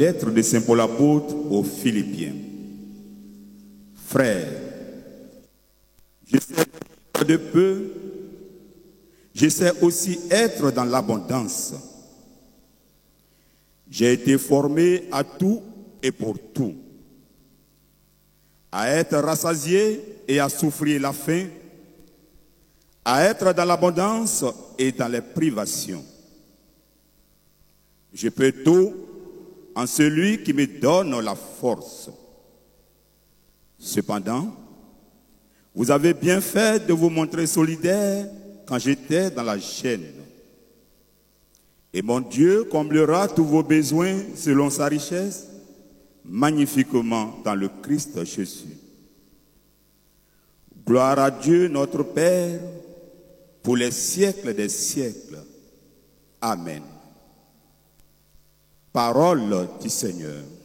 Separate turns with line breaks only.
lettre de Saint Paul apôtre aux Philippiens. Frères, je sais être de peu, je sais aussi être dans l'abondance. J'ai été formé à tout et pour tout, à être rassasié et à souffrir la faim, à être dans l'abondance et dans les privations. Je peux tout en celui qui me donne la force. Cependant, vous avez bien fait de vous montrer solidaire quand j'étais dans la gêne. Et mon Dieu comblera tous vos besoins selon sa richesse, magnifiquement dans le Christ Jésus. Gloire à Dieu notre Père, pour les siècles des siècles. Amen. Parole du Seigneur.